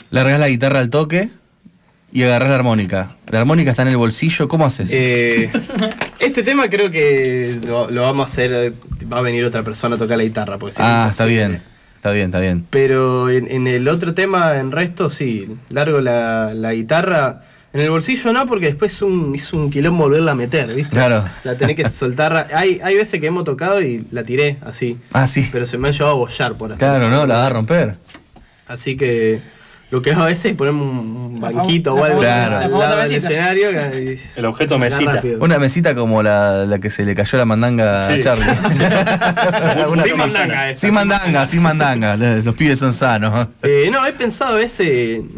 Largás la guitarra al toque y agarrás la armónica. La armónica está en el bolsillo, ¿cómo haces? Este tema creo que lo vamos a hacer, va a venir otra persona a tocar la guitarra. Porque si no, está bien. Está bien. Pero en el otro tema, en resto, sí, largo la guitarra. En el bolsillo no, porque después es un quilombo volverla a meter, ¿viste? Claro. La tenés que soltar. Hay veces que hemos tocado y la tiré así. Ah, sí. Pero se me han llevado a bollar por así. Claro, no, la va a romper. Así que lo que hago a veces es ponerme un banquito o algo Claro. al lado del escenario. El objeto mesita. Rápido. Una mesita como la que se le cayó la mandanga a Charlie. Sin mandanga, los pibes son sanos. No, he pensado a veces,